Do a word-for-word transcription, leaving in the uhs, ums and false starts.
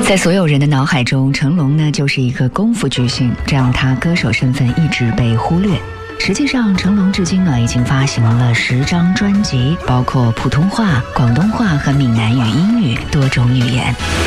在所有人的脑海中，成龙呢就是一个功夫巨星，这让他歌手身份一直被忽略。实际上，成龙至今呢已经发行了十张专辑，包括普通话、广东话和闽南语、英语多种语言。